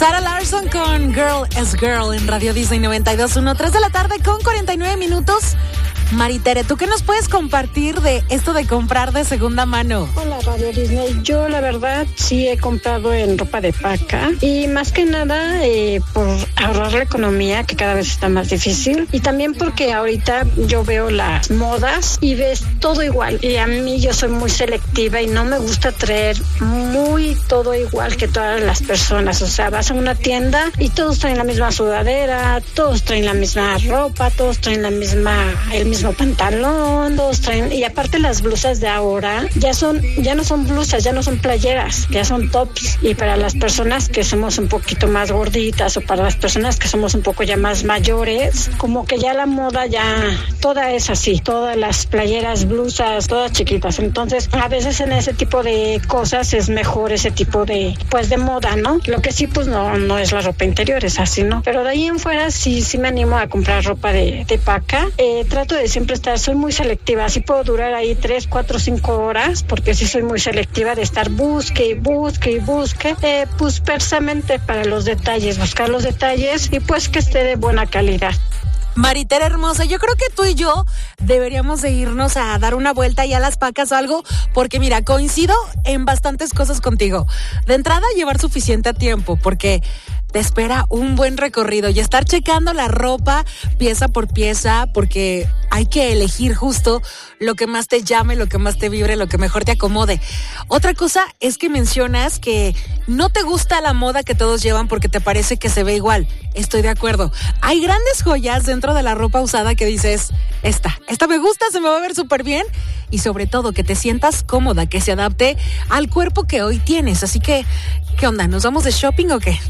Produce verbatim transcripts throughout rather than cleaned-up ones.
Sarah Larson con Girl is Girl en Radio Disney noventa y dos punto uno, tres de la tarde con cuarenta y nueve minutos. Maritere, ¿tú qué nos puedes compartir de esto de comprar de segunda mano? Hola, Radio Disney. Yo, la verdad, sí he comprado en ropa de paca y más que nada eh, por ahorrar la economía, que cada vez está más difícil, y también porque ahorita yo veo las modas y ves todo igual, y a mí yo soy muy selectiva y no me gusta traer muy todo igual que todas las personas. O sea, vas a una tienda y todos traen la misma sudadera, todos traen la misma ropa, todos traen la misma, el mismo pantalón, todos traen, y aparte las blusas de ahora ya son, ya no son blusas, ya no son playeras, ya son tops, y para las personas que somos un poquito más gorditas o para las personas que somos un poco ya más mayores, como que ya la moda ya toda es así, todas las playeras, blusas, todas chiquitas. Entonces a veces en ese tipo de cosas es mejor ese tipo de, pues de moda, ¿no? Lo que sí, pues no, no es la ropa interior, es así, ¿no? Pero de ahí en fuera sí, sí me animo a comprar ropa de, de paca. Eh, trato de siempre estar, soy muy selectiva, así puedo durar ahí tres, cuatro, cinco horas, porque sí soy muy selectiva de estar busque y busque y busque, eh, pues precisamente para los detalles, buscar los detalles y pues que esté de buena calidad. Maritere hermosa, yo creo que tú y yo deberíamos de irnos a dar una vuelta ya a las pacas o algo, porque mira, coincido en bastantes cosas contigo. De entrada, llevar suficiente tiempo, porque te espera un buen recorrido y estar checando la ropa pieza por pieza, porque hay que elegir justo lo que más te llame, lo que más te vibre, lo que mejor te acomode. Otra cosa es que mencionas que no te gusta la moda que todos llevan porque te parece que se ve igual. Estoy de acuerdo. Hay grandes joyas dentro de la ropa usada que dices, esta, esta me gusta, se me va a ver súper bien, y sobre todo que te sientas cómoda, que se adapte al cuerpo que hoy tienes. Así que, ¿qué onda? ¿Nos vamos de shopping o qué?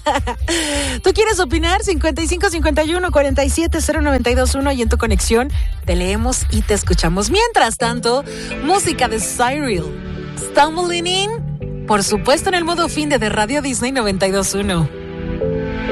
¿Tú quieres opinar? cincuenta y cinco, cincuenta y uno, cuarenta y siete, cero noventa y dos uno, y en tu conexión te leemos y te escuchamos. Mientras tanto, música de Cyril, Stumbling In, por supuesto en el modo fin de, de Radio Disney noventa y dos punto uno.